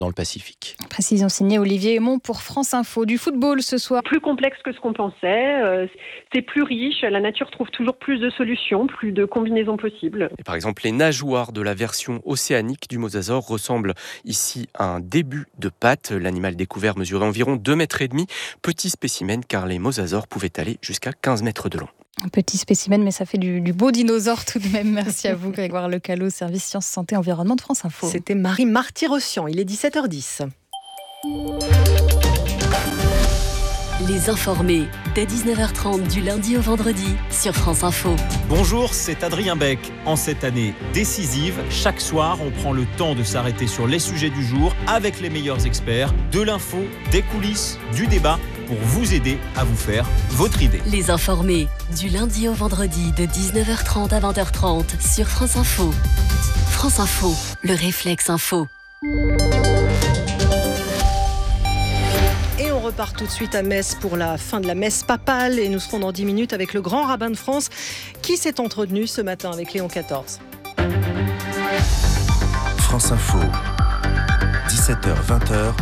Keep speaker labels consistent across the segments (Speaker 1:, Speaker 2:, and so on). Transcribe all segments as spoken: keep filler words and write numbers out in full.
Speaker 1: dans le Pacifique.
Speaker 2: Précision signée Olivier Aymon pour France Info. Du football ce soir.
Speaker 3: Plus complexe que ce qu'on pensait, euh, c'est plus riche, la nature trouve toujours plus de solutions, plus de combinaisons possibles.
Speaker 1: Et par exemple, les nageoires de la version océanique du mosasaure ressemblent ici à un début de patte. L'animal découvert mesurait environ deux mètres et demi. Petit spécimen car les mosasaures pouvaient aller jusqu'à quinze mètres de long.
Speaker 2: Un petit spécimen, mais ça fait du, du beau dinosaure tout de même. Merci à vous, Grégoire Lecalot, service Sciences, Santé, Environnement de France Info.
Speaker 4: C'était Marie Marty-Rossian, il est dix-sept heures dix.
Speaker 5: Les informés, dès dix-neuf heures trente du lundi au vendredi sur France Info.
Speaker 6: Bonjour, c'est Adrien Beck. En cette année décisive, chaque soir, on prend le temps de s'arrêter sur les sujets du jour avec les meilleurs experts, de l'info, des coulisses, du débat, pour vous aider à vous faire votre idée.
Speaker 5: Les informés, du lundi au vendredi de dix-neuf heures trente à vingt heures trente sur France Info. France Info, le réflexe info.
Speaker 4: Et on repart tout de suite à Metz pour la fin de la messe papale et nous serons dans dix minutes avec le grand rabbin de France qui s'est entretenu ce matin avec Léon quatorze.
Speaker 7: France Info, dix-sept heures vingt heures.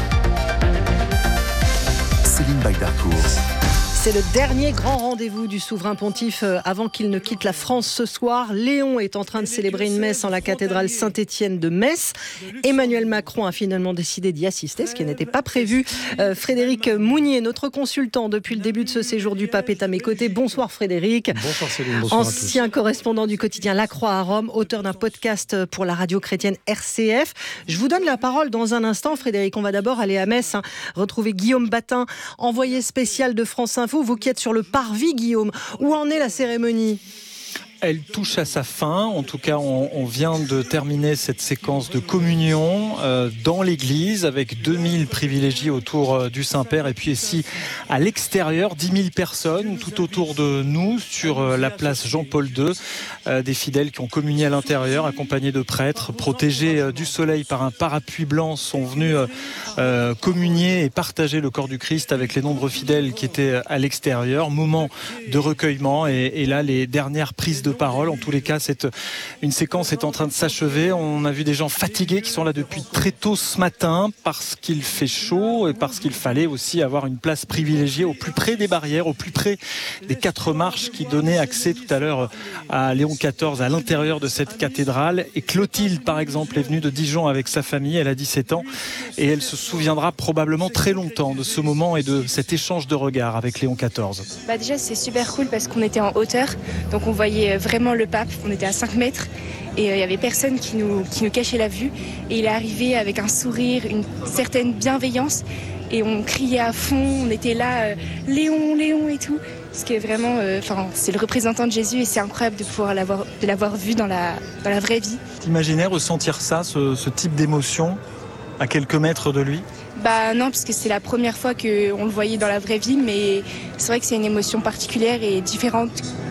Speaker 7: Céline Bagdarcourt.
Speaker 4: C'est le dernier grand rendez-vous du souverain pontife avant qu'il ne quitte la France ce soir. Léon est en train de célébrer une messe en la cathédrale Saint-Étienne de Metz. Emmanuel Macron a finalement décidé d'y assister, ce qui n'était pas prévu. Euh, Frédéric Mounier, notre consultant depuis le début de ce séjour du pape, est à mes côtés. Bonsoir Frédéric.
Speaker 8: Bonsoir Céline, bonsoir à tous.
Speaker 4: Ancien correspondant du quotidien La Croix à Rome, auteur d'un podcast pour la radio chrétienne R C F. Je vous donne la parole dans un instant Frédéric. On va d'abord aller à Metz, hein, retrouver Guillaume Batin, envoyé spécial de France Info. Vous qui êtes sur le parvis, Guillaume, où en est la cérémonie ?
Speaker 8: Elle touche à sa fin. En tout cas, on, on vient de terminer cette séquence de communion euh, dans l'église avec deux mille privilégiés autour euh, du Saint-Père et puis ici à l'extérieur, dix mille personnes tout autour de nous sur euh, la place Jean-Paul deux. Euh, des fidèles qui ont communié à l'intérieur, accompagnés de prêtres, protégés euh, du soleil par un parapluie blanc, sont venus euh, euh, communier et partager le corps du Christ avec les nombreux fidèles qui étaient à l'extérieur. Moment de recueillement et, et là, les dernières prises de parole. En tous les cas, cette, une séquence est en train de s'achever. On a vu des gens fatigués qui sont là depuis très tôt ce matin parce qu'il fait chaud et parce qu'il fallait aussi avoir une place privilégiée au plus près des barrières, au plus près des quatre marches qui donnaient accès tout à l'heure à Léon quatorze à l'intérieur de cette cathédrale. Et Clotilde, par exemple, est venue de Dijon avec sa famille. Elle a dix-sept ans et elle se souviendra probablement très longtemps de ce moment et de cet échange de regards avec Léon quatorze.
Speaker 9: Bah déjà, c'est super cool parce qu'on était en hauteur, donc on voyait vraiment le pape. On était à cinq mètres et il euh, n'y avait personne qui nous, qui nous cachait la vue. Et il est arrivé avec un sourire, une certaine bienveillance et on criait à fond. On était là, euh, Léon, Léon et tout. Ce qui est vraiment, enfin, euh, c'est le représentant de Jésus et c'est incroyable de pouvoir l'avoir, de l'avoir vu dans la, dans la vraie vie.
Speaker 8: T'imaginais ressentir ça, ce, ce type d'émotion à quelques mètres de lui ?
Speaker 9: Bah non, parce que c'est la première fois qu'on le voyait dans la vraie vie, mais c'est vrai que c'est une émotion particulière et différente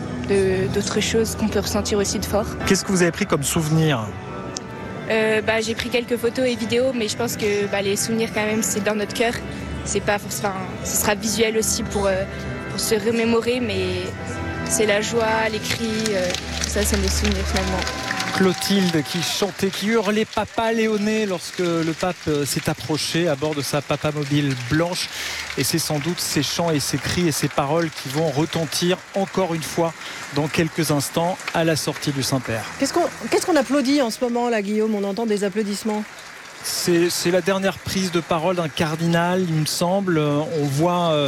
Speaker 9: de, d'autres choses qu'on peut ressentir aussi de fort.
Speaker 8: Qu'est-ce que vous avez pris comme souvenir ?
Speaker 9: euh, bah, J'ai pris quelques photos et vidéos, mais je pense que bah, les souvenirs quand même, c'est dans notre cœur. C'est pas, enfin, ce sera visuel aussi pour, euh, pour se remémorer, mais c'est la joie, les cris, euh, tout ça, c'est nos souvenirs finalement.
Speaker 8: Clotilde qui chantait, qui hurlait Papa Léoné lorsque le pape s'est approché à bord de sa papamobile blanche. Et c'est sans doute ces chants et ces cris et ces paroles qui vont retentir encore une fois dans quelques instants à la sortie du Saint-Père.
Speaker 4: Qu'est-ce qu'on, qu'est-ce qu'on applaudit en ce moment là, Guillaume ? On entend des applaudissements.
Speaker 8: C'est, c'est la dernière prise de parole d'un cardinal, il me semble. On voit euh,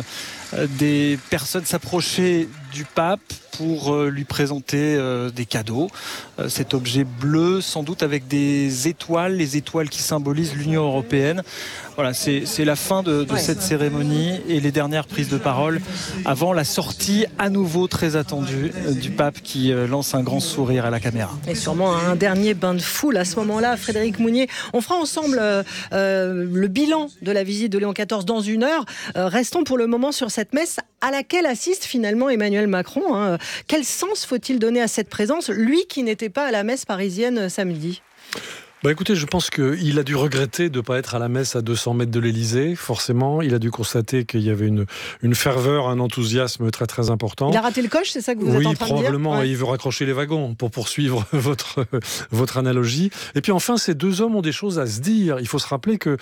Speaker 8: des personnes s'approcher du pape pour euh, lui présenter euh, des cadeaux. Euh, cet objet bleu, sans doute avec des étoiles, les étoiles qui symbolisent l'Union européenne. Voilà, c'est, c'est la fin de, de ouais, cette ouais. cérémonie et les dernières prises de parole avant la sortie à nouveau très attendue euh, du pape qui euh, lance un grand sourire à la caméra.
Speaker 4: Et sûrement un dernier bain de foule à ce moment-là. Frédéric Mounier, on fera ensemble euh, euh, le bilan de la visite de Léon quatorze dans une heure. Euh, restons pour le moment sur cette messe à laquelle assiste finalement Emmanuel Macron. Hein. Quel sens faut-il donner à cette présence, lui qui n'était pas à la messe parisienne samedi ?
Speaker 10: Bah écoutez, je pense qu'il a dû regretter de ne pas être à la messe à deux cents mètres de l'Élysée, forcément. Il a dû constater qu'il y avait une, une ferveur, un enthousiasme très très important.
Speaker 4: Il a raté le coche, c'est ça que vous
Speaker 10: oui,
Speaker 4: êtes en train de dire ?
Speaker 10: Oui, probablement.
Speaker 4: Ouais.
Speaker 10: Il veut raccrocher les wagons pour poursuivre votre, votre analogie. Et puis enfin, ces deux hommes ont des choses à se dire. Il faut se rappeler que